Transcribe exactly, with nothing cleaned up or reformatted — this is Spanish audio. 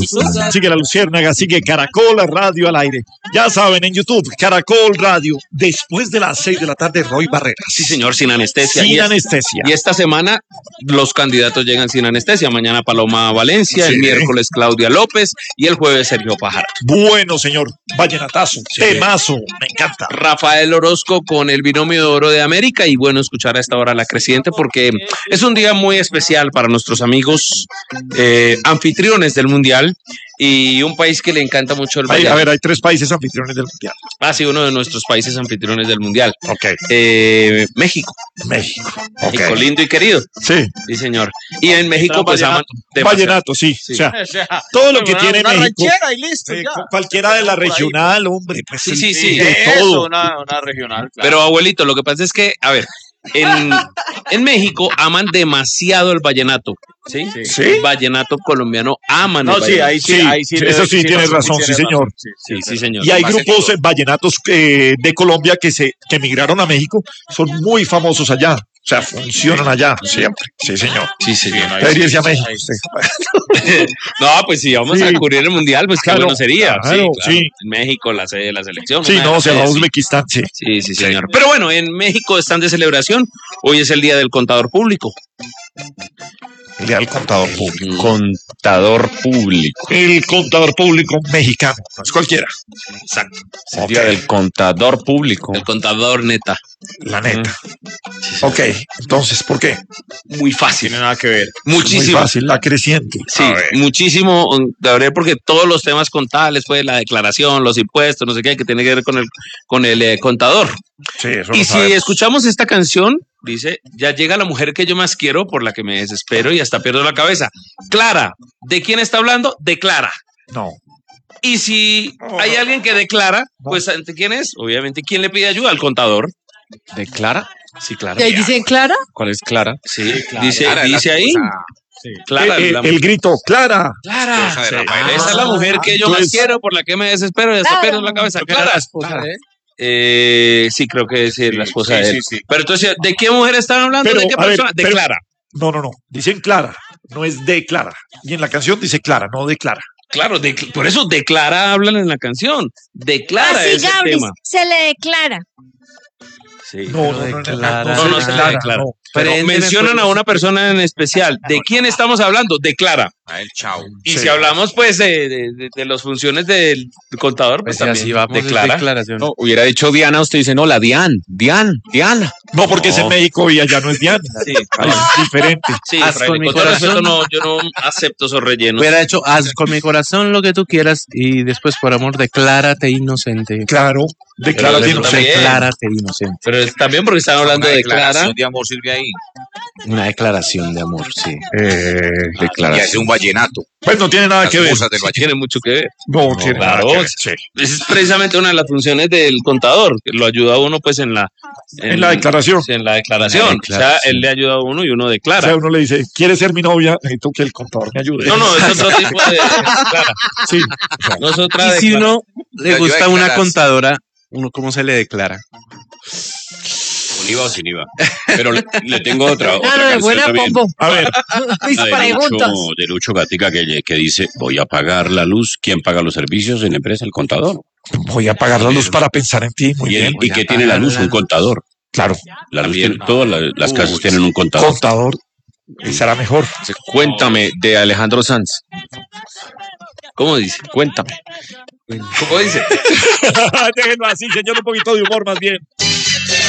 sigue La Luciérnaga, sigue Caracol Radio al aire. Ya saben, en YouTube, Caracol Radio, después de las seis de la tarde, Roy Barreras. Sí, señor, sin anestesia. Sin y anestesia. Es, y esta semana los candidatos llegan sin anestesia. Mañana Paloma Valencia, sí. El miércoles Claudia López y el jueves Sergio Pájaro. Bueno, señor, vallenatazo, sí. Temazo, me encanta. Rafael Orozco con el binomio de oro de América y bueno, escuchar a esta hora La Creciente porque es un día muy especial para nuestros amigos eh, anfitriones del Mundial y un país que le encanta mucho el vallenato. A ver, hay tres países anfitriones del Mundial. Ah, sí, uno de nuestros países anfitriones del Mundial. Ok. Eh, México. México. Okay. México, lindo y querido. Sí. Sí, señor. Y en México, pues aman. Vallenato, sí. sí. O sea, todo lo que una, tiene una México. Ranchera y listo, eh, ya. Cualquiera de la regional, hombre. Pues sí, sí, sí. De Eso, todo. Una, una regional. Claro. Pero, abuelito, lo que pasa es que, a ver, en, en México aman demasiado el vallenato. ¿Sí? Sí. ¿Sí? El vallenato colombiano aman no, el sí, ahí sí, sí, ahí sí. sí eso sí, sí tienes razón, sí, señor. Sí, sí, sí, señor. Y hay grupos eh, vallenatos eh, de Colombia que se que emigraron a México, son muy famosos allá. O sea, funcionan allá siempre. Sí, señor. Sí, señor. Debería irse a México. No, pues si vamos sí. a cubrir el Mundial, pues qué claro, bueno sería. Claro, sí, claro. sí. En México, la sede de la selección. Sí, no, se va a Uzbekistán, sí. Sí, sí, señor. Pero bueno, en México están de celebración. Hoy es el Día del Contador Público. El día del contador público. Contador público. El contador público mexicano, no es cualquiera. Exacto. Es el día del contador público. El contador neta. La neta. Sí, ok, entonces, ¿por qué? Muy fácil. Tiene nada que ver. Muchísimo. Muy fácil, La Creciente. Sí, muchísimo, Gabriel, porque todos los temas contables, pues la declaración, los impuestos, no sé qué, que tiene que ver con el, con el eh, contador. Sí, eso y lo si sabemos. Escuchamos esta canción, dice, ya llega la mujer que yo más quiero, por la que me desespero y hasta pierdo la cabeza. Clara, ¿de quién está hablando? De Clara. No. Y si hay alguien que declara, pues ¿ante quién es? Obviamente, ¿quién le pide ayuda? Al contador. ¿De Clara? Sí, Clara. ¿Y ahí dicen Clara? ¿Cuál es Clara? Sí, Clara. dice, Clara dice ahí. Sí. Clara, eh, la, el grito, Clara. Clara. Sí. Ah, esa es la mujer que yo Entonces, más quiero, por la que me desespero y hasta Clara. pierdo la cabeza. Clara. Clara. La esposa de él. Eh, sí, creo que es sí, la esposa sí, de él. Sí, sí. Pero entonces, ¿de qué mujer están hablando? Pero, ¿De qué a ver, persona? De pero- Clara. No, no, no. Dicen Clara, no es de Clara. Y en la canción dice Clara, no de Clara. Claro, de, por eso de Clara hablan en la canción. De Clara Así, es el Gabri, tema. se le declara. Sí. No, no, no, de no, Clara. no, No, no se se le declara, declara. no. Pero Préndeme, mencionan pues. a una persona en especial. ¿De quién estamos hablando? De Clara. A él, chao. Y Sí. si hablamos, pues, de, de, de, de las funciones del contador, pues, Pues también así vamos, de es Clara. declaración. No, hubiera dicho Diana, usted dice, no, la Dian, Dian, Diana. No, porque es en México y allá no es Diana. Sí, Ahí es diferente. sí, Haz fraile, con mi con todo corazón. respeto, no, yo no acepto esos rellenos. Hubiera hecho, haz con mi corazón lo que tú quieras y después, por amor, declárate inocente. Claro, declara Pero que eso no sé. también. Declárate inocente. Pero es también porque están hablando de Clara. de amor sirve ahí. Una declaración de amor, sí. Eh, Declaración. un vallenato. pues no tiene nada que ver. Del Tiene mucho que ver. No, tiene claro. nada que ver. Sí. Esa es precisamente una de las funciones del contador, que lo ayuda a uno pues en la En la declaración. En la declaración. En la O sea, declaración. él le ayuda a uno y uno O declara. sea, uno le dice, ¿quieres ser mi novia? Necesito que el contador me ayude. No, no, es otro tipo de declara. Sí. O sea, No es otra Y si declara- uno le Te gusta ayuda a una declarar. contadora, uno ¿cómo se le declara? Con I V A o sin I V A. Pero le, le tengo otra. No, otra no, de canción buena también. pombo. a ver, Mis La de preguntas. Lucho, de Lucho Gatica que, que dice, voy a pagar la luz. ¿Quién paga los servicios en la empresa? El contador. voy a apagar la luz para pensar en ti. Muy ¿Y, el- bien. y qué tiene la luz? Un contador. Claro, La luz También. tiene- todas las, las casas tienen un contador. contador. Será mejor. Cuéntame, de Alejandro Sanz. ¿Cómo dice? Cuéntame. ¿Cómo dice? Déjenlo así, señor, un poquito de humor más bien.